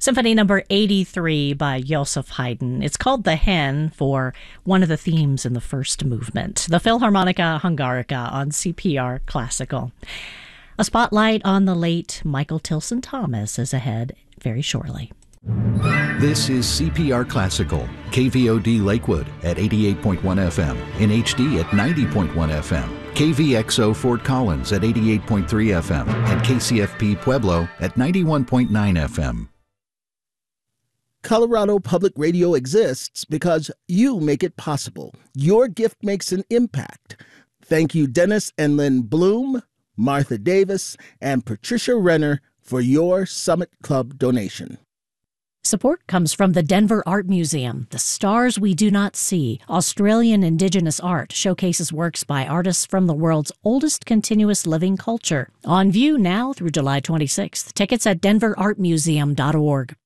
Symphony number 83 by Joseph Haydn. It's called The Hen for one of the themes in the first movement. The Philharmonica Hungarica on CPR Classical. A spotlight on the late Michael Tilson Thomas is ahead very shortly. This is CPR Classical, KVOD Lakewood at 88.1 FM, in HD at 90.1 FM, KVXO Fort Collins at 88.3 FM, and KCFP Pueblo at 91.9 FM. Colorado Public Radio exists because you make it possible. Your gift makes an impact. Thank you, Dennis and Lynn Bloom, Martha Davis, and Patricia Renner for your Summit Club donation. Support comes from the Denver Art Museum. The Stars We Do Not See, Australian Indigenous art, showcases works by artists from the world's oldest continuous living culture. On view now through July 26th. Tickets at denverartmuseum.org.